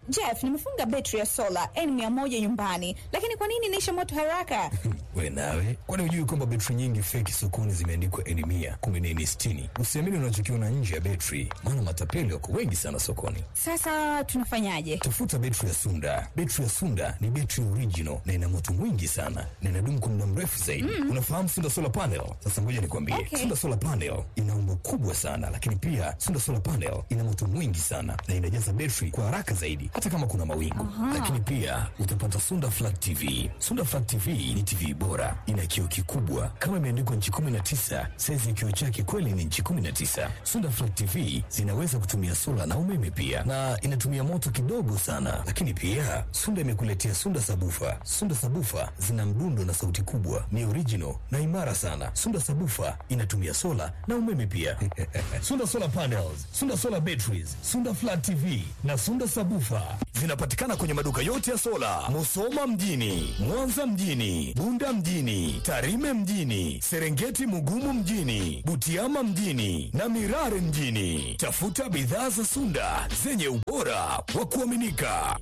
Jeff, nimefunga betri ya sola N100 nyumbani, lakini kwa nini inaisha moto haraka? Wewe nawe, kwani hujui kwamba betri nyingi fake sokoni zimeandikwa N100, 10, 60? Usiamini unachokiona nje ya betri, maana matapeli wako wengi sana sokoni. Sasa tunafanyaje? Tafuta betri ya Sunda. Betri ya Sunda ni betri original na ina moto mwingi sana na inadumu kwa muda mrefu zaidi. Unafahamu Sunda Solar Panel? Sasa ngoja nikwambie. Okay. Sunda Solar Panel ina umbo kubwa sana, lakini pia Sunda Solar Panel ina moto mwingi sana na inajaza betri kwa haraka zaidi hata kama kuna mawingu. Lakini pia utapata Sunda Flat TV. Sunda Flat TV ni TV bora, ina kioo kikubwa kama imeandikwa inchi 19, size ya kioo chake kweli ni inchi 19. Sunda Flat TV zinaweza kutumia sola na umeme pia, na inatumia moto kidogo sana. Lakini pia Sunda imekuletea Sunda Sabufa. Sunda Sabufa zina mdundo na sauti kubwa, ni original na imara sana. Sunda Sabufa inatumia sola na umeme pia. Sunda Solar Panels, Sunda Solar Batteries, Sunda Flat TV na Sunda Sabufa zinapatikana kwenye maduka yote ya sola, Musoma mjini, Mwanza mjini, Bunda mjini, Tarime mjini, Serengeti Mugumu mjini, Butiama mjini na Mirare mjini. Tafuta bidhaa za Sunda zenye ubora wa kuaminika.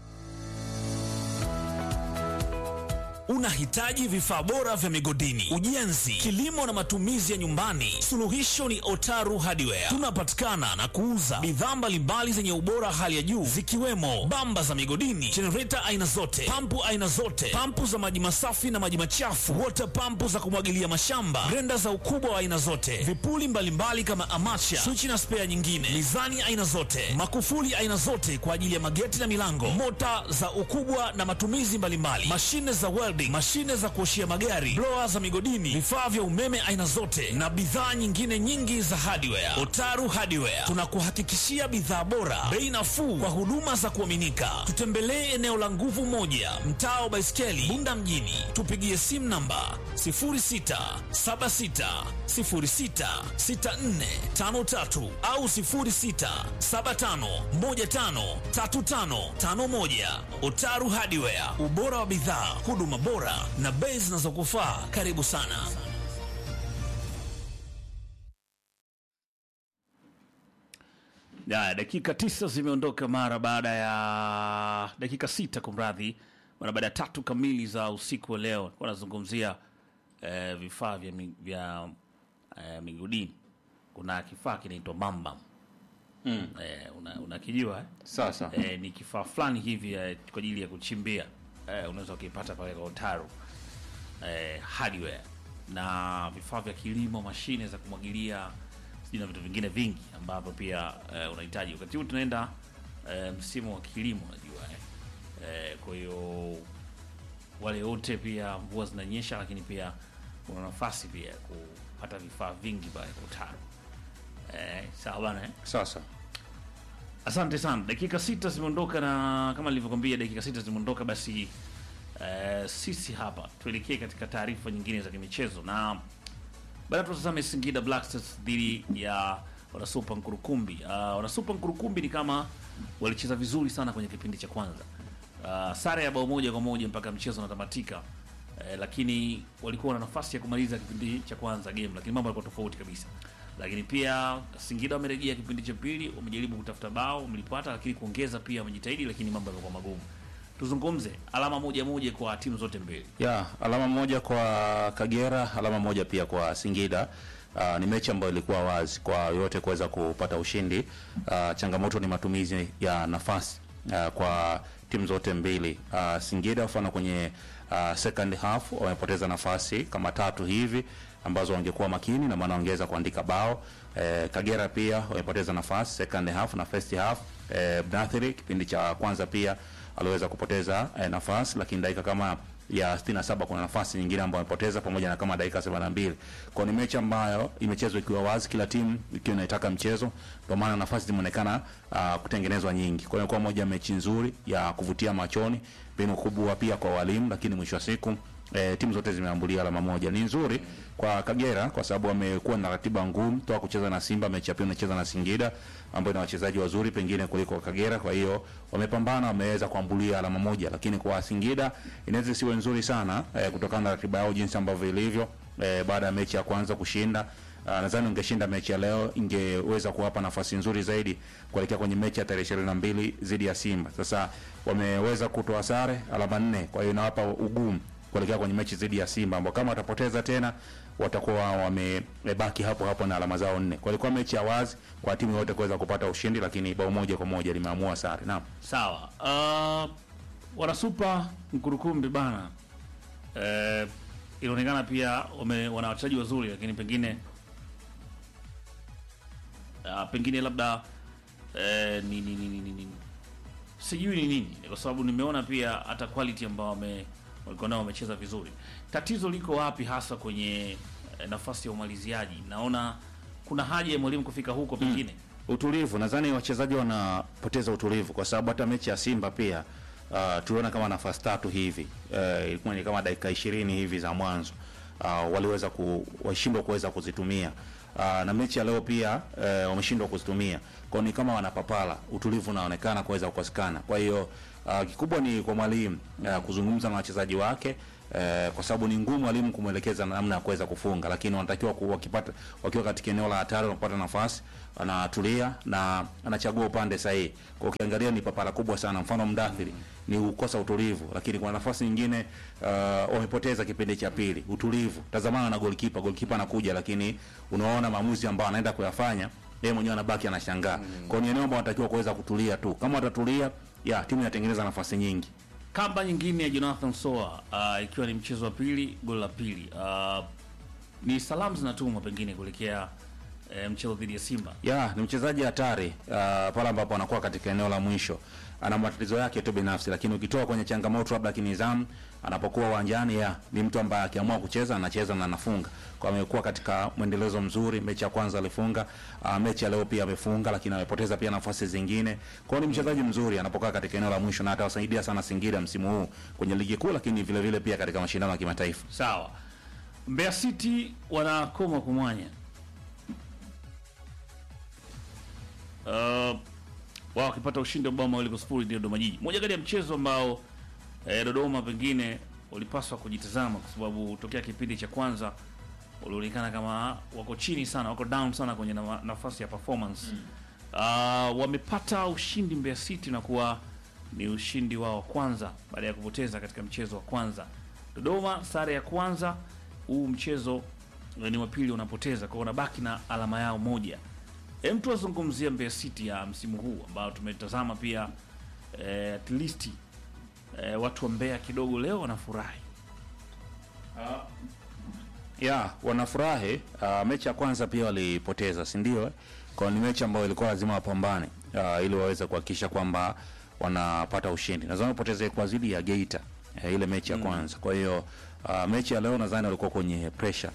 Unahitaji vifaa bora vya migodini, ujenzi, kilimo na matumizi ya nyumbani? Suluhisho ni Otaru Hardware. Tunapatikana na kuuza bidhaa mbalimbali zenye ubora hali ya juu, zikiwemo bamba za migodini, jenereta aina zote, pampu aina zote, pampu za maji masafi na maji machafu, water pampu za kumwagilia mashamba, grenda za ukubwa wa aina zote, vipuli mbalimbali kama amacha, switch na spare nyingine, mizani aina zote, makufuli aina zote kwa ajili ya mageti na milango, mota za ukubwa na matumizi mbalimbali, mashine za welding, mashine za kuoshia magari, blower za migodini, vifaa vya umeme aina zote na bidhaa nyingine nyingi za hardware. Otaru Hardware tunakuhakikishia bidhaa bora, bei nafuu kwa huduma za kuaminika. Tutembelee eneo la Nguvu Moja, mtaa wa Baiskeli, Bunda mjini. Tupigie simu namba 0676066453 au 0675153551. Otaru Hardware, ubora wa bidhaa, huduma bora na bei zinazokufaa. Karibu sana. Ya, dakika 9 zimeondoka mara baada ya dakika 6 kumradhi, mara baada ya 3 kamili za usiku wa leo. Kwa nazungumzia vifaa vya migodini. Kuna kifaa kinaitwa Bamba. Unakijua Sasa ni kifaa fulani hivi kwa ajili ya kuchimbia. Unaweza ukipata pale kwa Otaru Hardware, na vifaa vya kilimo, mashine za kumwagilia na vitu vingine vingi ambavyo pia unahitaji. Wakati huu tunaenda msimu wa kilimo, unajua kwa hiyo wale wote pia mvua zinanyesha, lakini pia kuna nafasi pia kupata vifaa vingi pale kwa Otaru. Sawa bana sasa asante sana. Dakika 6 zimeondoka, na kama nilivyokuambia dakika 6 zimeondoka, basi sisi hapa tuelekee katika taarifa nyingine za kimichezo, na baada tutazame Singida Black Stars dhidi ya Wanasupa Nkurukumbi. Wanasupa Nkurukumbi ni kama walicheza vizuri sana kwenye kipindi cha kwanza, sare ya bao 1-1 mpaka mchezo unatamatika, lakini walikuwa na nafasi ya kumaliza kipindi cha kwanza game, lakini mambo yalikuwa tofauti kabisa. Lakini pia Singida wamerejea kipindi cha pili, wamejaribu kutafuta bao, wamelipata, lakini kuongeza pia wamejitahidi, lakini mambo yalikuwa magumu. Tuzungumze alama moja kwa timu zote mbili. Alama moja kwa Kagera, alama moja pia kwa Singida. Ni mechi ambayo ilikuwa wazi kwa yote kuweza kupata ushindi. Changamoto ni matumizi ya nafasi kwa timu zote mbili. Singida mfano kwenye second half wamepoteza nafasi kama 3 hivi ambazo wangekuwa makini na maana wangeweza kuandika bao. Kagera pia wamepoteza nafasi second half na first half. Bnathiri kipindi cha kwanza pia aliweza kupoteza nafasi, lakini dakika kama ya 67 kuna nafasi nyingine ambayo amepoteza pamoja na kama dakika 72. Kwa ni mechi ambayo imechezwa ikiwa wazi, kila timu ikiwa inataka mchezo, kwa maana nafasi zimeonekana kutengenezwa nyingi. Kwa hiyo kwa moja mechi nzuri ya kuvutia machoni, mbinu kubwa pia kwa walimu, lakini mwisho wa siku timu zote zimeambulia alama moja. Ni nzuri kwa Kagera kwa sababu wamekuwa na ratiba ngumu toka kucheza na Simba, mechi ya pili wanacheza na Singida ambao ina wachezaji wazuri pengine kuliko Kagera. Kwa hiyo wamepambana, wameweza kuambulia alama moja, lakini kwa Singida inaweza siwe nzuri sana kutokana na ratiba yao jinsi ambavyo ilivyo. Baada ya mechi ya kwanza kushinda nadhani ungeshinda mechi ya leo ingeweza kuwapa nafasi nzuri zaidi kuelekea kwenye mechi ya tarehe 22 dhidi ya Simba. Sasa wameweza kutoa sare alama 4, kwa hiyo inawapa ugumu kuelekea kwenye mechi dhidi ya Simba ambao kama watapoteza tena watakuwa wamebaki hapo hapo na alama zao 4. Kwa hiyo ilikuwa mechi ya wazi kwa timu yote kuweza kupata ushindi, lakini bao moja kwa moja limeamua sare. Naam. Sawa. Wana Super Nkurukumbi bana. Inaonekana pia wana wachezaji wazuri, lakini pengine labda sijui ni nini, kwa sababu nimeona pia hata quality ambao walikuwa nao wamecheza vizuri. Tatizo liko wapi hasa kwenye nafasi ya umaliziaji? Naona kuna haja ya mwalimu kufika huko pengine. Utulivu, nadhani wachezaji wanapoteza utulivu kwa sababu hata mechi ya Simba pia tuliona kama nafasi 3 hivi, ilikuwa ni kama dakika 20 hivi za mwanzo waliweza washindwa kuweza kuzitumia, na mechi ya leo pia wameshindwa kuzitumia. Kwa ni kama wanapapala, utulivu unaonekana kuweza kukosekana. Kwa hiyo kikubwa ni kwa mwalimu kuzungumza na wachezaji wake, kwa sababu ni ngumu mwalimu kumwelekeza namna ya kuweza kufunga, lakini wanatakiwa wakiwa katika eneo la hatari wanapata nafasi anatulia na anachagua upande sahihi. Kwa ukiangalia ni papara kubwa sana, mfano Mdathiri ni ukosa utulivu, lakini kwa nafasi nyingine wamepoteza kipindi cha pili utulivu. Tazamana na goalkeeper anakuja, lakini unaona maamuzi ambayo anaenda kuyafanya yeye mwenyewe anabaki anashangaa. Kwa ni eneo ambalo wanatakiwa kuweza kutulia tu. Kama watatulia, timu inatengeneza nafasi nyingi. Kamba nyingine ya Jonathan Soa, ikiwa ni mchezo wa pili, goli la pili. Ni salamu zinatumwa pengine kuelekea mchezo dhidi ya Simba. Ni mchezaji hatari pale ambapo anakuwa katika eneo la mwisho. Ana matatizo yake tu binafsi, lakini ukitoa kwenye changamoto labda kinizamu anapokuwa uwanjani, ni mtu ambaye akiamua kucheza anacheza na anafunga. Kwa amekuwa katika mwendelezo mzuri. Mechi ya kwanza alifunga, mechi ya leo pia amefunga, lakini amepoteza pia nafasi zingine. Kwa hiyo ni mchezaji mzuri anapokaa katika eneo la mwisho, na atawasaidia sana Singida msimu huu kwenye ligi kuu, lakini vile vile pia katika mashindano ya kimataifa. Sawa. Mbeya City wanakoma kumwanya. Wao wakipata ushindi wa bao 2-0 dhidi ya Dodoma Jiji. Moja kati ya mchezo ambao Dodoma pengine walipaswa kujitazama, kwa sababu tokea kipindi cha kwanza walionekana kama wako chini sana, wako down sana kwenye nafasi ya performance. Wamepata ushindi Mbeya City na kuwa ni ushindi wao wa kwanza baada ya kupoteza katika mchezo wa kwanza. Dodoma sare ya kwanza, huu mchezo ni wa pili unapoteza, kwa unabaki na alama yao moja. Mtu azungumzia Mbeya City ya msimu huu ambao tumetazama pia, at least watu wa Mbeya kidogo leo wanafurahi. Wanafurahi. Mechi ya kwanza pia walipoteza, si ndio? Kwa ni mechi ambayo ilikuwa lazima wapambane ili waweze kuhakikisha kwamba wanapata ushindi. Nadhani wapoteze kwa zidi ya Geita ile mechi ya kwanza. Kwa hiyo mechi ya leo nadhani walikuwa kwenye pressure.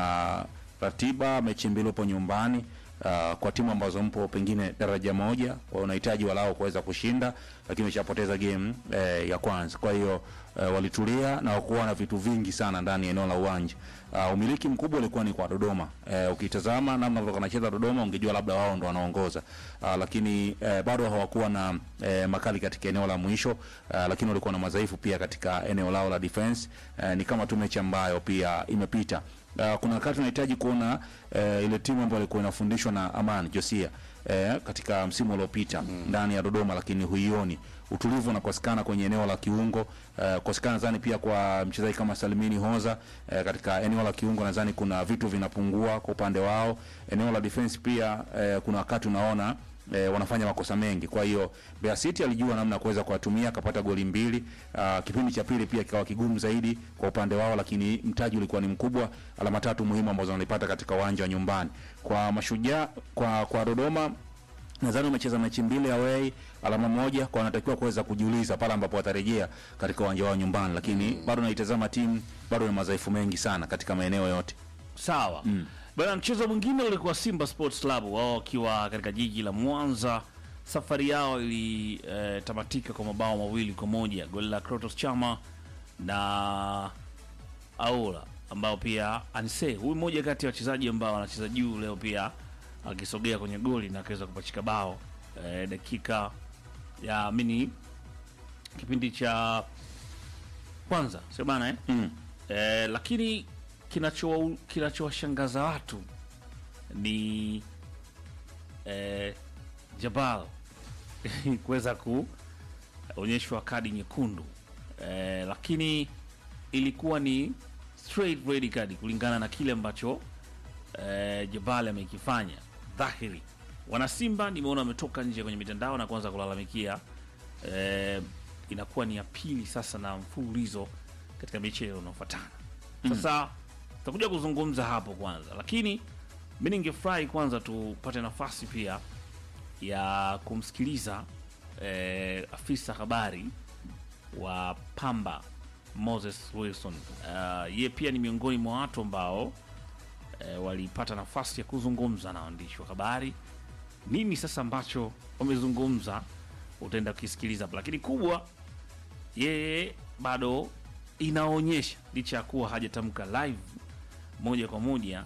Ratiba mechi mbili hapo nyumbani, kwa timu ambazo mpo pengine daraja moja, kwa unahitaji walao kuweza kushinda, lakini wameshapoteza game ya kwanza. Kwa hiyo walitulia na wakuwa na vitu vingi sana ndani ya eneo la uwanja. Umiliki mkubwa ulikuwa ni kwa Dodoma. Ukitazama namna ambavyo wanacheza Dodoma ungejua labda wao ndo wanaongoza. Lakini bado hawakuwa na makali katika eneo la mwisho, lakini walikuwa na madhaifu pia katika eneo lao la defense. Ni kama tu mechi ambayo pia imepita. Kuna wakati tunahitaji kuona ile timu ambayo ilikuwa inafundishwa na Aman Josia katika msimu uliopita ndani ya Dodoma, lakini huioni. Utulivu unakosekana kwenye eneo la kiungo, kosekana nadhani pia kwa mchezaji kama Salimini Hoza katika eneo la kiungo, nadhani kuna vitu vinapungua kwa upande wao. Eneo la defense pia kuna wakati unaona wanafanya makosa mengi. Kwa hiyo Mbeya City alijua namna kuweza kuwatumia, akapata goli 2. Kipindi cha pili pia kikawa kigumu zaidi kwa upande wao, lakini mtaji ulikuwa ni mkubwa, alama 3 muhimu ambazo wanalipata katika uwanja wa nyumbani. Kwa Mashujaa, kwa Dodoma nadhani wamecheza mechi 2 away, alama 1, kwa wanatakiwa kuweza kujiuliza pale ambapo watarejea katika uwanja wao nyumbani, lakini bado naitazama timu bado ina madhaifu mengi sana katika maeneo yote. Sawa. Bwana, mchezo mwingine ulikuwa Simba Sports Club, wao wakiwa katika jiji la Mwanza. Safari yao ilitamatika kwa mabao 2-1, goli la Krotos Chama na Aula, ambao pia Anse, huyu mmoja kati ya wachezaji ambao wanacheza juu leo, pia akisogea kwenye goli na akaweza kupachika bao dakika ya kipindi cha kwanza, sio bana lakini kinachowashangaza watu ni Jabal kuweza kuonyeshwa kadi nyekundu, lakini ilikuwa ni straight red card kulingana na kile ambacho Jabal amekifanya. Dhahiri wana Simba nimeona wametoka nje kwenye mitandao na kuanza kulalamikia. Inakuwa ni ya pili sasa na mfululizo katika michezo inayofuatana. Sasa tutakuja kuzungumza hapo kwanza, lakini mimi ningefurahi kwanza tupate nafasi pia ya kumsikiliza afisa habari wa Pamba Moses Wilson. Yeye pia ni miongoni mwa watu ambao walipata nafasi ya kuzungumza na waandishi wa habari. Nini sasa ambacho wamezungumza utaenda kusikiliza, lakini kubwa yeye bado inaonyesha licha ya kuwa hajatamka live moja kwa moja,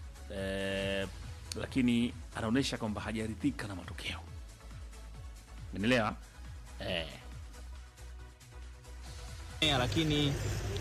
lakini anaonyesha kwamba hajaridhika na matokeo. Umeelewa? Lakini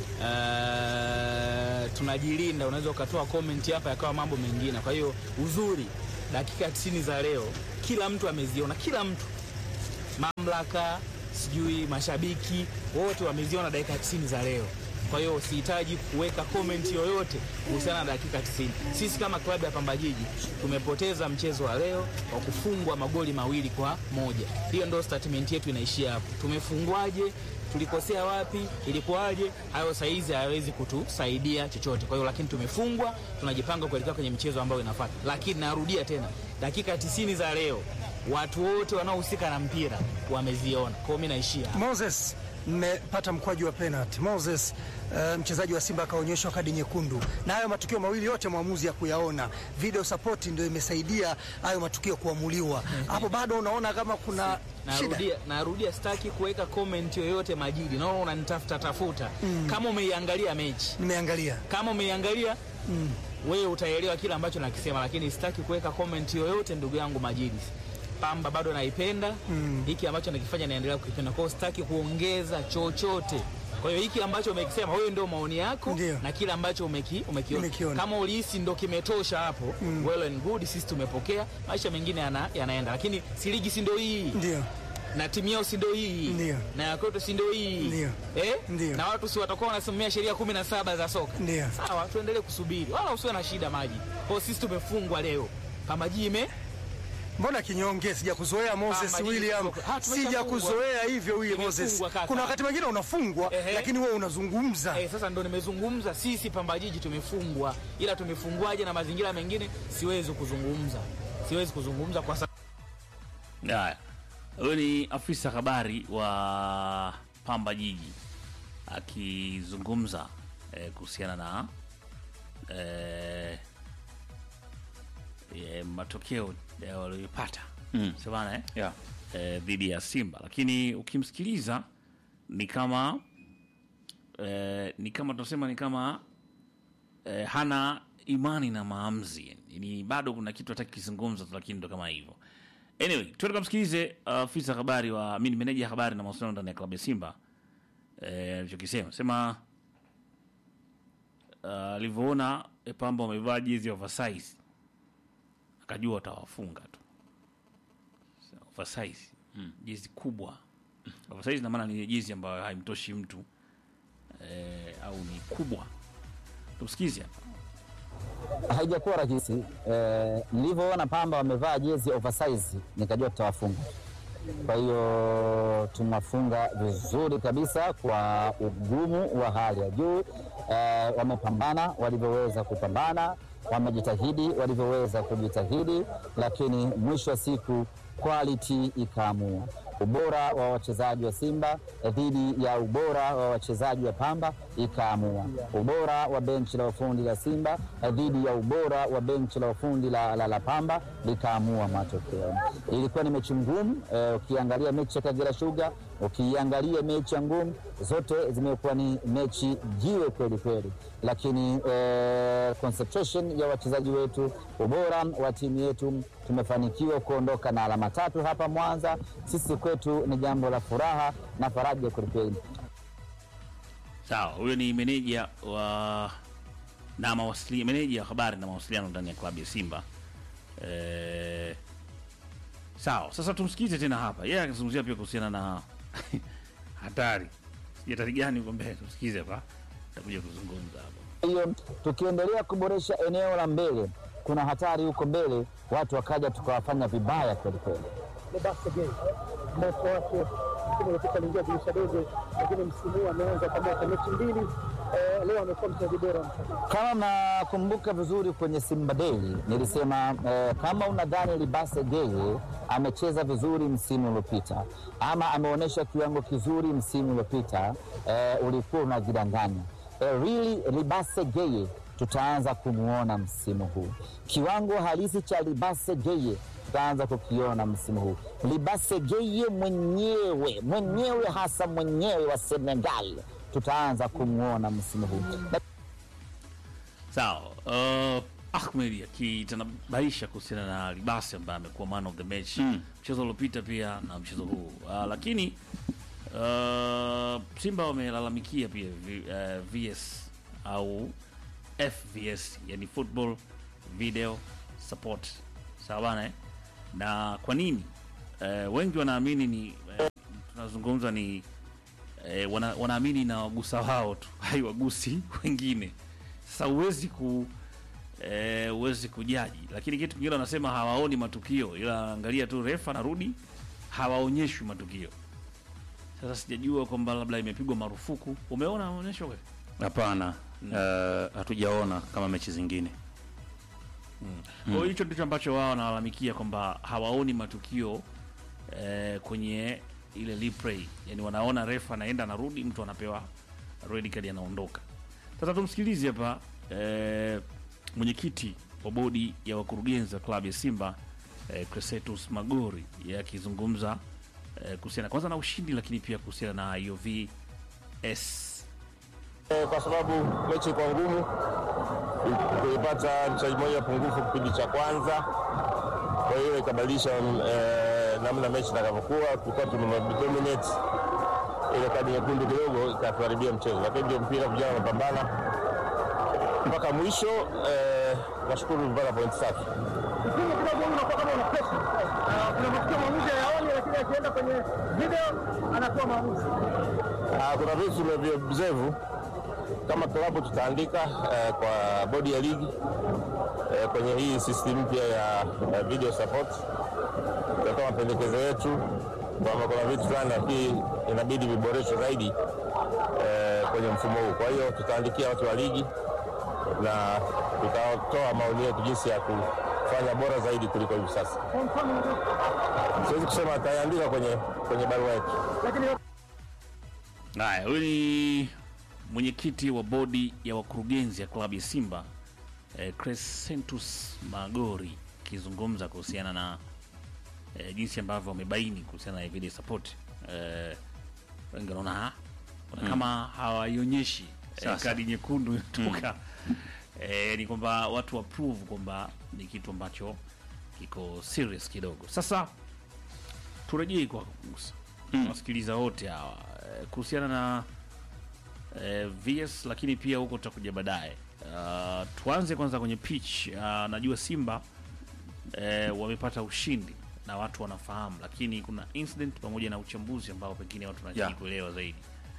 tunajilinda, unaweza ukatoa comment hapa yakawa mambo mengine. Kwa hiyo uzuri dakika 90 za leo kila mtu ameziona, kila mtu, mamlaka, sijui mashabiki, wote wameziona dakika 90 za leo. Kwa hiyo sihitaji kuweka comment yoyote kuhusiana na dakika 90. Sisi kama klabu ya Pamba Jiji tumepoteza mchezo wa leo kwa kufungwa magoli 2-1. Hiyo ndio statement yetu, inaishia hapo. Tumefungwaje? Tulikosea wapi? Ilikuwaje? Hayo saizi hayawezi kutusaidia chochote. Kwa hiyo lakini tumefungwa, tunajipanga kuelekea kwenye mchezo ambao inafuata. Lakini narudia tena, dakika 90 za leo watu wote wanaohusika na mpira wameziona. Kwa hiyo mimi naishia hapo. Moses, mmepata mkwaju wa penalty. Moses, mchezaji wa Simba akaonyeshwa kadi nyekundu, na hayo matukio mawili yote mwamuzi ya kuyaona. Video support ndio imesaidia hayo matukio kuamuliwa. Hapo bado unaona kama kuna Narudia sitaki kuweka comment yoyote Majidi. Naona unanitafuta. Kama umeiangalia mechi. Nimeangalia. Kama umeiangalia wewe utaelewa kile ambacho nakisema, lakini sitaki kuweka comment yoyote ndugu yangu Majidi. Pamba bado naipenda. Hiki ambacho nakifanya naendelea kukipenda. Kwa hiyo sitaki kuongeza chochote. Kwa hiyo hiki ambacho umekisema wewe ndio maoni yako. Ndiyo. Na kile ambacho umekiona. Kama ulihisi ndio kimetosha hapo, well and good, sisi tumepokea. Maisha mengine yanaenda. Lakini si ligi si ndio hii. Ndio. Na timu yao si ndio hii. Ndiyo. Na yakoto si ndio hii. Ndiyo. Ndiyo. Na watu si watakuwa wanasimamia sheria 17 za soka. Ndiyo. Sawa, tuendelee kusubiri. Wala usiwe na shida Maji. Kwa hiyo sisi tumefungwa leo. Pamba Jiji mbona kinyonge? Sijakuzoea Moses William. Sijakuzoea hivyo Moses. Kuna wakati mwingine unafungwa lakini wewe unazungumza. Sasa ndo nimezungumza, sisi Pamba Jiji tumefungwa. Ila tumefungwaje na mazingira mengine siwezi kuzungumza kwa sababu. Haya. Huyu ni afisa habari wa Pamba Jiji akizungumza kuhusiana na matokeo waliyopata sabana dhidi ya Simba, lakini ukimsikiliza ni kama tunasema ni kama hana imani na maamuzi. Ni bado kuna kitu hataki kizungumza, lakini ndo kama hivyo. Anyway, tuende kumsikilize afisa habari wa meneja habari na mawasiliano ndani ya klabu ya Simba alichokisema. Sema alivyoona Pamba wamevaa jezi oversize akajua atawafunga tu. Oversize, jezi kubwa. Oversize na maana ni jezi ambayo haimtoshi mtu au ni kubwa. Tumsikize hapa. Haijakuwa rahisi. Nilivyoona Pamba wamevaa jezi oversize nikajua tutawafunga. Kwa hiyo tumafunga vizuri kabisa kwa ugumu wa hali ya juu. Wamepambana walivyoweza kupambana, wamejitahidi walivyoweza kujitahidi, lakini mwisho wa siku quality ikaamua. Ubora wa wachezaji wa Simba dhidi ya ubora wa wachezaji wa Pamba ikaamua. Ubora wa benchi la ufundi la Simba dhidi ya ubora wa benchi la ufundi la Pamba likaamua matokeo. Ilikuwa ni mechi ngumu. Ukiangalia mechi ya Kagera Sugar, ukiangalia mechi ya ngumu, zote zimekuwa ni mechi jiwe kweli kweli, lakini concentration ya wachezaji wetu, ubora wa timu yetu, tumefanikiwa kuondoka na alama 3 hapa Mwanza. Sisi kwetu ni jambo la furaha na faraja kweli kweli. Sawa, huyo ni meneja wa habari na mawasiliano ndani ya klabu ya Simba Sawa, sasa tumsikize tena hapa. Yeye akizungumzia pia kuhusiana na hatari. Hatari gani uko mbele? Tumsikize hapa. Tutakuja kuzungumza hapa. Hiyo tukiendelea kuboresha eneo la mbele, kuna hatari huko mbele watu wakaja tukawafanya vibaya kweli kweli. Lebase Gay moto wake kimepita kuingia dirisha dogo, lakini msimu huu ameanza kwa mechi mbili. Leo amekuwa mchezaji bora. Kama nakumbuka vizuri kwenye Simba Day nilisema kama unadhani Lebase Gay amecheza vizuri msimu uliopita ama ameonyesha kiwango kizuri msimu uliopita, ulikuwa unajidanganya. Really Lebase Gay tutaanza kumuona msimu huu. Kiwango halisi cha Lebase Gay tutaanza kukiona msimu huu. Lebase Gay mwenyewe hasa mwenyewe wa Senegal tutaanza kumuona msimu huu. Sawa, Ahmed akitanabaisha kuhusiana na Lebase ambaye amekuwa man of the match mchezo uliopita pia na mchezo huu. Lakini Simba wamelalamikia pia VS au FVS, yani football video support. Sawa bana na kwa nini? Wengi wanaamini ni tunazungumza ni wanaamini na wagusa wao tu, haiwagusi wengine. Sasa uwezi kujaji, lakini kitu kingine wanasema hawaoni matukio, ila angalia tu refa anarudi, hawaonyeshwi matukio. Sasa sijajua kwamba labda imepigwa marufuku. Umeona maonyesho wewe? Hapana. Hatujaona kama mechi zingine. Kwa hicho ndicho ambacho wao wanalalamikia kwamba hawaoni matukio kwenye ile replay. Yani wanaona refa anaenda anarudi, mtu anapewa red card anaondoka. Sasa tumsikilize hapa mwenyekiti wa bodi ya wakurugenzi wa klabu ya Simba Crescentus Magori yakizungumza kuhusiana kwanza na ushindi, lakini pia kuhusiana na IOVS. Kwa sababu mechi ilikuwa ngumu, tulipata mchezaji mmoja pungufu kipindi cha kwanza, kwa hiyo ikabadilisha namna mechi itakavyokuwa. Tulikuwa tumedominate, ile kadi nyekundu kidogo ikatuharibia mchezo, lakini ndio mpira, vijana wanapambana mpaka mwisho. Nashukuru mpaka point safi. Lakini kidogo unakuwa kama una pressure. Kuna matukio maamuzi yaoni, lakini akienda kwenye video anakuwa maamuzi. Kuna vitu tumevioobserve kama klabu, tutaandika kwa bodi ya ligi kwenye hii system mpya ya video support. Tutatoa mapendekezo yetu kwamba kuna vitu fulani lakini inabidi viboreshwe zaidi kwenye mfumo huu. Kwa hiyo tutaandikia watu wa ligi na tutatoa maoni yetu jinsi ya kufanya bora zaidi kuliko hivi sasa. Siwezi kusema tutaandika kwenye barua yetu. Haya, huyu ni mwenyekiti wa bodi ya wakurugenzi ya klabu ya Simba Crescentus Magori akizungumza kuhusiana na jinsi ambavyo wamebaini kuhusiana na video support. Wengi wanaona kama hawaionyeshi kadi nyekundu inatoka. Ni kwamba watu approve kwamba ni kitu ambacho kiko serious kidogo. Sasa turejee kwa wasikiliza wote hawa kuhusiana na VS, lakini pia huko tutakuja baadaye. Tuanze kwanza kwenye pitch. Najua Simba wamepata ushindi na watu wanafahamu, lakini kuna incident pamoja na uchambuzi ambao pengine watu wanahitaji kuelewa zaidi.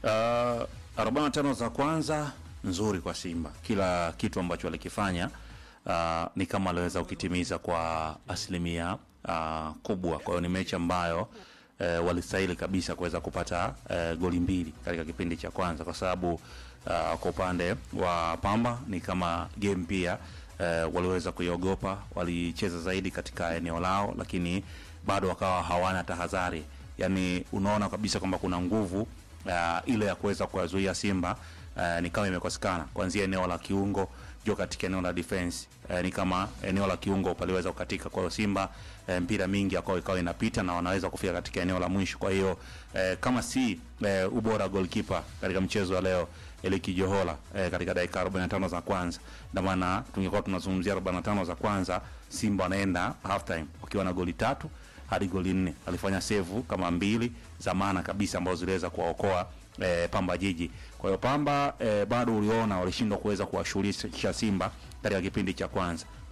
45 za kwanza nzuri kwa Simba. Kila kitu ambacho walikifanya ni kama aliweza kukitimiza kwa asilimia kubwa. Kwa hiyo ni mechi ambayo walistahili kabisa kuweza kupata goli mbili katika kipindi cha kwanza, kwa sababu kwa upande wa Pamba ni kama game pia waliweza kuiogopa, walicheza zaidi katika eneo lao, lakini bado wakawa hawana tahadhari. Yani unaona kabisa kwamba kuna nguvu ile ya kuweza kuwazuia Simba ni kama imekosekana kuanzia eneo la kiungo jo katika eneo la defense. Ni kama eneo la kiungo paliweza kukatika, kwa hiyo Simba mpira mingi ikawa inapita na wanaweza kufika katika eneo la mwisho. Kwa hiyo kama si ubora goalkeeper katika mchezo wa leo Eliki Johola katika dakika 45 za kwanza, na maana tungekuwa tunazungumzia 45 za kwanza Simba wanaenda half time wakiwa na goli 3 hadi goli 4. Alifanya save kama 2 za maana kabisa ambazo ziliweza kuwaokoa Pamba Jiji. Kwa hiyo Pamba bado uliona walishindwa kuweza kuwashughulisha Simba katika kipindi cha kwanza.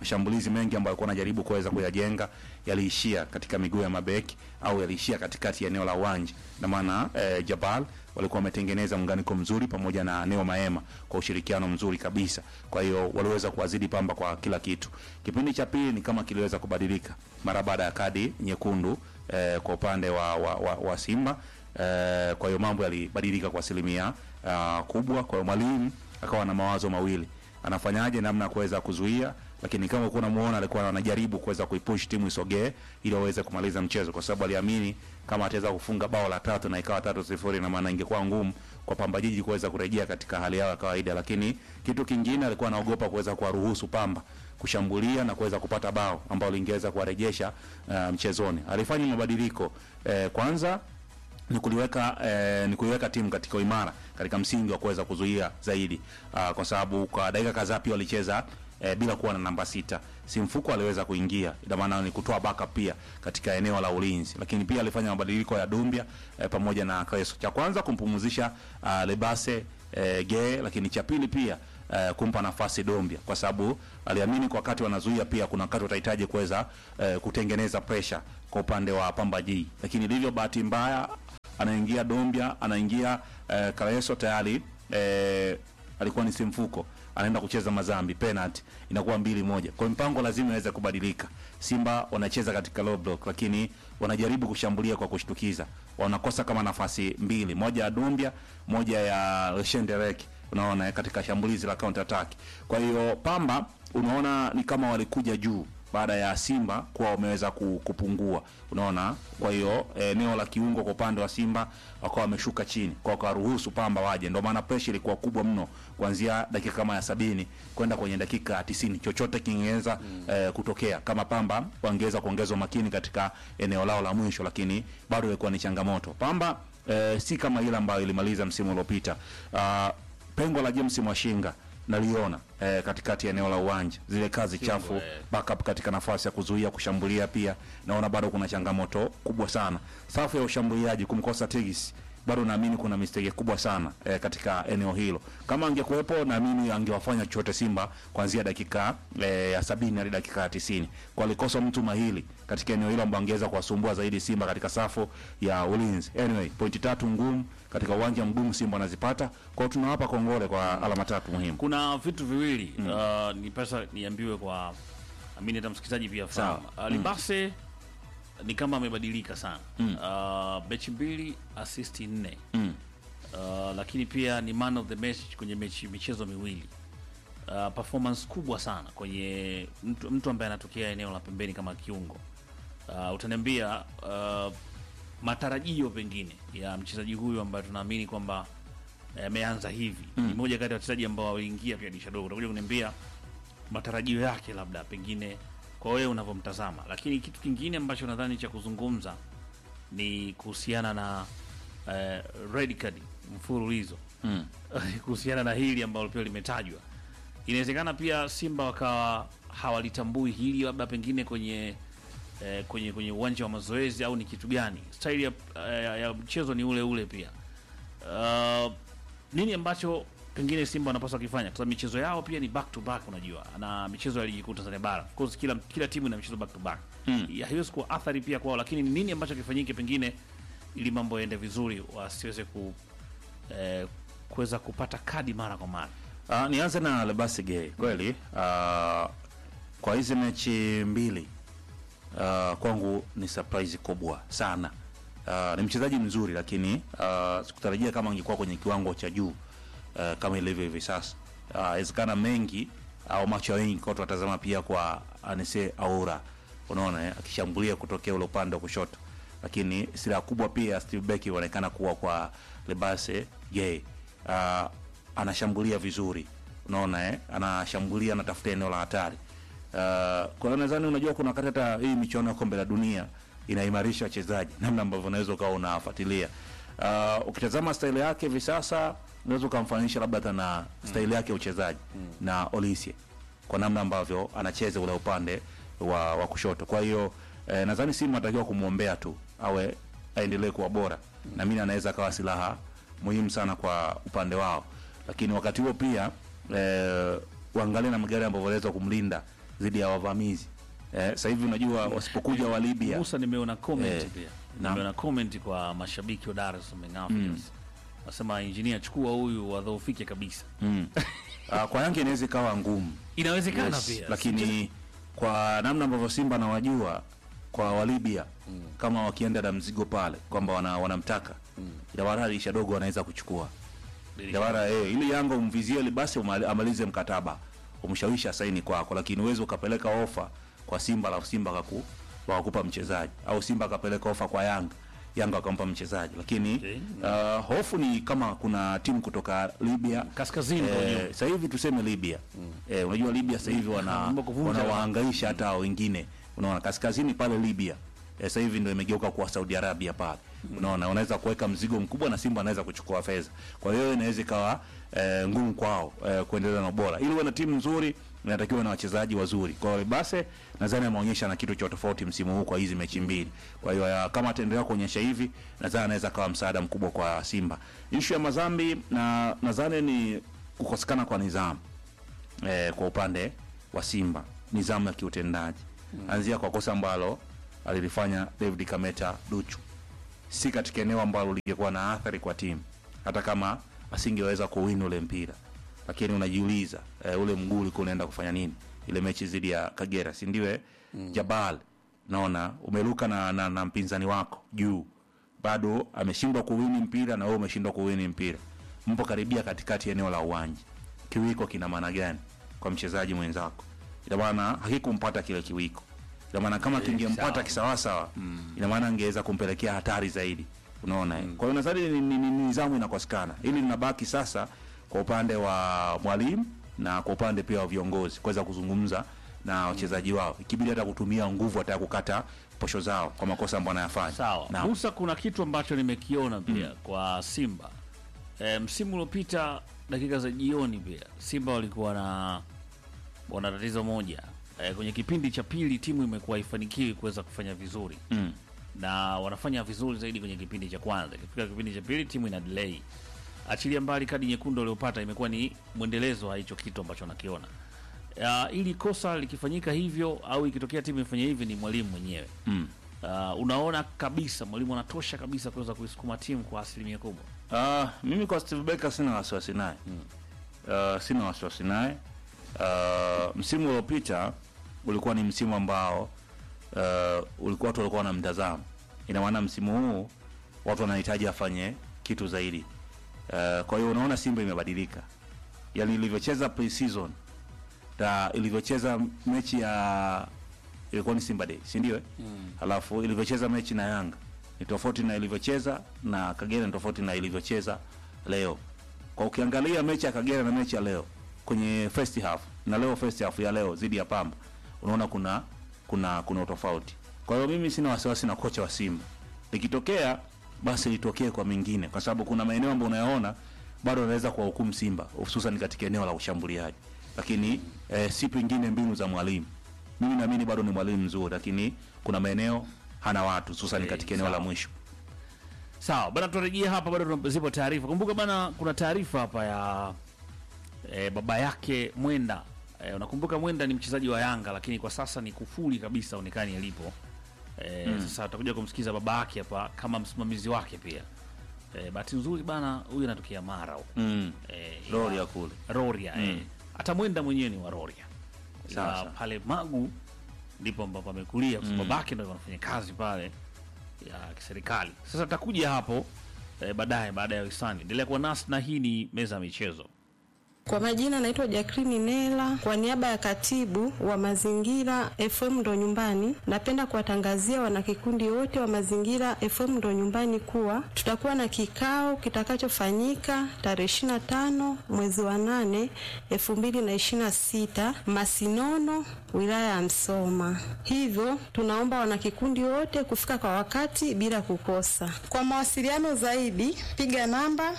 mashambulizi mengi ambayo alikuwa anajaribu kuweza kuyajenga yaliishia katika miguu ya mabeki au yaliishia katikati ya eneo la uwanja. Na maana Jabal walikuwa wametengeneza muunganiko mzuri pamoja na Neo Maema kwa ushirikiano mzuri kabisa. Kwa hiyo waliweza kuwazidi Pamba kwa kila kitu. Kipindi cha pili ni kama kiliweza kubadilika mara baada ya kadi nyekundu kwa upande wa Simba. Kwa hiyo mambo yalibadilika kwa asilimia kubwa. Kwa hiyo mwalimu akawa na mawazo mawili, anafanyaje namna kuweza kuzuia, lakini kama uko unamuona alikuwa anajaribu kuweza kuipush timu isogee ili waweze kumaliza mchezo, kwa sababu aliamini kama ataweza kufunga bao la 3 na ikawa 3-0 na maana ingekuwa ngumu kwa Pamba Jiji kuweza kurejea katika hali yao ya kawaida. Lakini kitu kingine alikuwa anaogopa kuweza kuwaruhusu Pamba kushambulia na kuweza kupata bao ambao lingeweza kuwarejesha mchezoni. Alifanya mabadiliko kwanza ni kuiweka timu katika imara katika msingi wa kuweza kuzuia zaidi, kwa sababu kwa dakika kadhaa pia walicheza bila kuwa na namba 6. Simfuko aliweza kuingia, ina maana ni kutoa backup pia katika eneo la ulinzi. Lakini pia alifanya mabadiliko ya Dumbia pamoja na Kreso. Cha kwanza kumpumzisha Lebase Ge, lakini cha pili pia kumpa nafasi Dumbia, kwa sababu aliamini kwa wakati wanazuia pia kuna wakati watahitaji kuweza kutengeneza pressure kwa upande wa Pamba Jiji. Lakini ndivyo bahati mbaya anaingia Dumbia, anaingia Kreso tayari alikuwa ni Simfuko anaenda kucheza Mazambi, penalty inakuwa 2-1. Kwa mpango lazima iweze kubadilika. Simba wanacheza katika low block, lakini wanajaribu kushambulia kwa kushtukiza. Wanakosa kama nafasi mbili, moja ya Dumbia, moja ya Shenderek, unaona katika shambulizi la counter attack. Kwa hiyo Pamba unaona ni kama walikuja juu baada ya Simba kwa wameweza kupungua, unaona. Kwa hiyo eneo la kiungo kwa upande wa Simba wakawa wameshuka chini, kwa kuruhusu Pamba waje. Ndio maana pressure ilikuwa kubwa mno kuanzia dakika kama ya 70 kwenda kwenye dakika ya 90. Chochote kingeweza kutokea kama Pamba wangeweza kuongeza makini katika eneo lao la mwisho, lakini bado ilikuwa ni changamoto. Pamba si kama ile ambayo ilimaliza msimu uliopita. Pengo la James Mwashinga naliona katikati ya eneo la uwanja, zile kazi chafu, backup katika nafasi ya kuzuia, kushambulia pia naona bado kuna changamoto kubwa sana. Safu ya ushambuliaji kumkosa Tigis, bado naamini kuna mistake kubwa sana katika eneo hilo. Kama angekuepo naamini angewafanya chochote Simba kuanzia dakika ya 70 hadi dakika ya 90. Kwa alikosa mtu mahili katika eneo hilo ambaye angeweza kuwasumbua zaidi Simba katika safu ya ulinzi. Anyway, pointi 3 ngumu katika uwanja mgumu Simba anazipata. Kwa hiyo tunawapa kongole kwa alama 3 muhimu. Kuna vitu viwili nipasa niambiwe kwa amini hata msikilizaji pia fahamu. Libase ni kama amebadilika sana. Mechi 2, assist 4. Lakini pia ni man of the match kwenye michezo miwili. Performance kubwa sana kwenye mtu ambaye anatokea eneo la pembeni kama kiungo. Utaniambia matarajio pengine ya mchezaji huyu ambaye tunaamini kwamba ameanza hivi. Ni moja kati ya wachezaji ambao waliingia pia dirisha dogo. Utakuja kuniambia matarajio yake labda pengine kwa wewe unavyomtazama. Lakini kitu kingine ambacho nadhani cha kuzungumza ni kuhusiana na red card mfululizo. Kuhusiana na hili ambalo pia limetajwa. Inawezekana pia Simba wakawa hawalitambui hili labda pengine kwenye uwanja wa mazoezi au ni kitu gani. Style ya mchezo ni ule ule pia. Nini ambacho pengine Simba wanapaswa kufanya? Kwa sababu michezo yao pia ni back to back, unajua. Na michezo ya ligi kuu Tanzania bara. Of course kila timu ina michezo back to back. Haiwezi kuwa athari pia kwao, lakini nini ambacho kifanyike pengine ili mambo yaende vizuri wasiweze kuweza kupata kadi mara kwa mara. Nianze na Lebase Gay. Kweli kwa hizi mechi mbili kwangu ni surprise kubwa sana. Ni mchezaji mzuri, lakini sikutarajia kama angekuwa kwenye kiwango cha juu kama ilivyo hivi sasa. Inawezekana mengi au macho wengi kwa watu watazama pia kwa Anise Aura, unaona akishambulia kutokea ule upande wa kushoto, lakini sila kubwa pia Steve Becky inaonekana kuwa kwa Lebase Gay. Anashambulia vizuri, unaona anashambulia, anatafuta eneo la hatari. Kwa nadhani unajua kuna wakati hata hii michuano ya kombe la dunia inaimarisha wachezaji, namna ambavyo unaweza ukawa unafuatilia. Ukitazama style yake hivi sasa unaweza kumfananisha labda hata na style yake ya uchezaji na Olisie, kwa namna ambavyo anacheza ule upande wa kushoto. Kwa hiyo nadhani Simba anatakiwa kumuombea tu awe aendelee kuwa bora, na mimi anaweza kawa silaha muhimu sana kwa upande wao. Lakini wakati huo pia waangalie na magari ambao wanaweza kumlinda dhidi ya wavamizi. Sasa hivi unajua wasipokuja wa Libya. Musa, nimeona comment pia. Nimeona comment kwa mashabiki wa Dar es Salaam Africans. Nasema engineer, chukua huyu wadhoofike kabisa. Kwa Yanga inaweza ikawa ngumu. Inawezekana pia. Lakini kwa namna ambavyo Simba na wajua kwa wa Libya kama wakienda na mzigo pale kwamba wanamtaka Jawara Shadogo wanaweza kuchukua. Jawara ili Yanga umvizie basi amalize mkataba. Umshawisha saini kwako, lakini uwezo ukapeleka ofa kwa Simba la Simba wakakupa mchezaji, au Simba akapeleka ofa kwa Yanga akampa mchezaji, lakini hofu ni kama kuna timu kutoka Libya kaskazini sasa hivi tuseme Libya. Unajua Libya sasa hivi wanawahangaisha hata wengine, unaona kaskazini pale Libya sasa hivi ndio imegeuka kuwa Saudi Arabia pale. Unaona unaweza kuweka mzigo mkubwa na Simba anaweza kuchukua fedha. Kwa hiyo inaweza ikawa ngumu kwao kuendelea na ubora. Ili wana timu nzuri inatakiwa na wachezaji wazuri. Kwa hiyo basi nadhani ameonyesha na kitu cha tofauti msimu huu kwa hizi mechi mbili. Kwa hiyo kama ataendelea kuonyesha hivi, nadhani anaweza kawa msaada mkubwa kwa Simba. Issue ya Mazambi na nadhani ni kukosekana kwa nidhamu kwa upande wa Simba, nidhamu ya kiutendaji. Anzia kwa kosa ambalo alilifanya David Kameta Duchu. Si katika eneo ambalo lingekuwa na athari kwa timu, hata kama asingeweza kuwin ule mpira. Lakini unajiuliza ule mguu ulikuwa unaenda kufanya nini ile mechi dhidi ya Kagera, si ndiwe? Jabal, naona umeruka na mpinzani wako juu, bado ameshindwa kuwin mpira na wewe umeshindwa kuwin mpira. Mpo karibia katikati eneo la uwanja. Kiwiko kina maana gani kwa mchezaji mwenzako? Ina maana hakikumpata kile kiwiko. Ina maana kama kingempata kisawasawa, ina maana angeweza kumpelekea hatari zaidi. Unaona? Kwa hiyo nadhani ni nidhamu inakosekana. Ili linabaki sasa kwa upande wa mwalimu na kwa upande pia wa viongozi kuweza kuzungumza na wachezaji wao. Ikibidi hata kutumia nguvu hata kukata posho zao kwa makosa ambayo wanayafanya. Sawa. Musa, kuna kitu ambacho nimekiona pia kwa Simba. Msimu uliopita dakika za jioni pia Simba walikuwa wana tatizo moja. Kwenye kipindi cha pili timu imekuwa ifanikiwi kuweza kufanya vizuri. Na wanafanya vizuri zaidi kwenye kipindi cha kwanza. Ikifika kipindi cha pili timu ina delay. Achilia mbali kadi nyekundu aliyopata, imekuwa ni mwendelezo wa hicho kitu ambacho nakiona. Ili kosa likifanyika hivyo au ikitokea timu ifanye hivi ni mwalimu mwenyewe. Unaona kabisa mwalimu anatosha kabisa kuweza kuisukuma timu kwa asilimia kubwa. Mimi kwa Steve Becker sina wasiwasi naye. Sina wasiwasi naye. Msimu uliopita ulikuwa ni msimu ambao ulikuwa watu walikuwa wanamtazama. Ina maana msimu huu watu wanahitaji afanye kitu zaidi. Kwa hiyo unaona Simba imebadilika. Yaani ilivyocheza pre-season na ilivyocheza mechi ya ilikuwa ni Simba Day, si ndio? Halafu ilivyocheza mechi na Yanga ni tofauti na ilivyocheza na Kagera, ni tofauti na ilivyocheza leo. Kwa ukiangalia mechi ya Kagera na mechi ya leo kwenye first half na leo first half ya leo zidi ya Pamba, unaona kuna tofauti. Kwa hiyo mimi sina wasiwasi na kocha wa Simba. Ikitokea basi litokee kwa mengine, kwa sababu kuna maeneo ambayo unayaona bado anaweza kuwahukumu Simba, hususan katika eneo la ushambuliaji. Lakini si pengine mbinu za mwalimu. Mimi naamini bado ni mwalimu mzuri, lakini kuna maeneo hana watu, hususan katika eneo la mwisho. Sawa, bana turejea hapa, bado zipo taarifa. Kumbuka bana, kuna taarifa hapa ya baba yake Mwenda. Unakumbuka Mwenda ni mchezaji wa Yanga, lakini kwa sasa ni kufuli kabisa onekani alipo. Sasa tutakuja kumsikiza baba yake hapa kama msimamizi wake pia. Bahati nzuri bana, huyu anatokea Mara huko. Roria kule. Roria hata Mwenda mwenyewe ni wa Roria. Sasa pale Magu ndipo ambapo amekulia, kwa sababu babake ndio anafanya kazi pale ya kiserikali. Sasa tutakuja hapo baada ya hisani. Endelea kuwa nasi, na hii ni meza ya michezo. Kwa majina naitwa Jacqueline Nela, kwa niaba ya katibu wa Mazingira FM ndo nyumbani, napenda kuwatangazia wanakikundi wote wa Mazingira FM ndo nyumbani kuwa tutakuwa na kikao kitakachofanyika tarehe 25 mwezi wa 8 2026 Masinono, wilaya ya Msoma. Hivyo tunaomba wanakikundi wote kufika kwa wakati bila kukosa. Kwa mawasiliano zaidi piga namba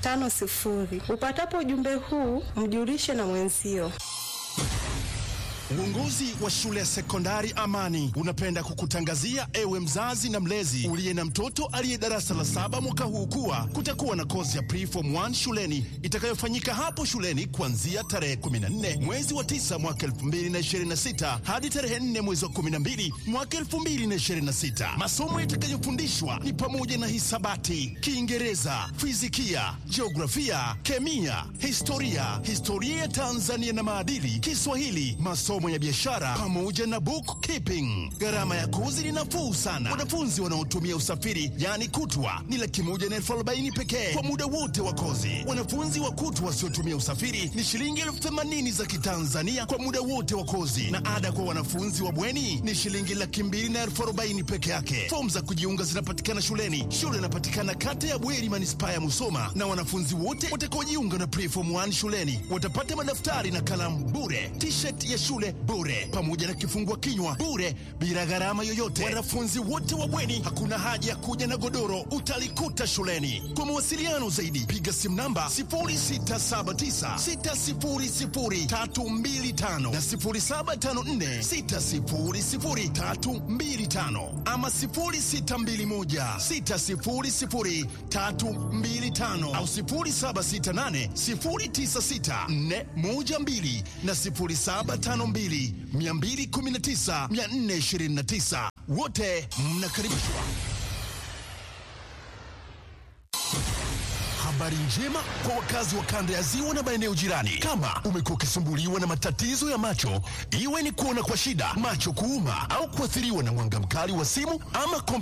0686620350. Upatapo ujumbe huu mjulishe na mwenzio. Uongozi wa shule ya sekondari Amani unapenda kukutangazia ewe mzazi na mlezi uliye na mtoto aliye darasa la 7 mwaka huu kuwa kutakuwa na kozi ya Preform 1 shuleni itakayofanyika hapo shuleni kuanzia tarehe 14 mwezi wa 9 mwaka 2026 hadi tarehe 4 mwezi wa 12 mwaka 2026. Masomo yatakayofundishwa ni pamoja na hisabati, Kiingereza, fizikia, jiografia, kemia, historia ya Tanzania na maadili, Kiswahili, masomo ya biashara pamoja na bookkeeping. Gharama ya kozi ni nafuu sana. Wanafunzi wanaotumia usafiri yani kutwa ni 140,000 pekee kwa muda wote wa kozi. Wanafunzi wa kutwa wasiotumia usafiri ni shilingi 80,000 za Kitanzania kwa muda wote wa kozi, na ada kwa wanafunzi wa bweni ni shilingi 240,000 peke yake. Fomu za kujiunga zinapatikana shuleni. Shule inapatikana kata ya Bweri, manispaa ya Musoma, na wanafunzi wote watakaojiunga na Preform 1 shuleni watapata madaftari na kalamu bure, t-shirt ya shule bure, pamoja na kifungua kinywa bure bila gharama yoyote. Wanafunzi wote wa bweni hakuna haja ya kuja na godoro, utalikuta shuleni. Kwa mawasiliano zaidi piga simu namba 0679600325 na 0754600325 ama 0621600325 au 0768096412 na 0752219429. Wote mnakaribishwa. Habari njema kwa wakazi wa kanda ya Ziwa na maeneo jirani. Kama umekuwa ukisumbuliwa na matatizo ya macho, iwe ni kuona kwa shida, macho kuuma au kuathiriwa na mwanga mkali wa simu ama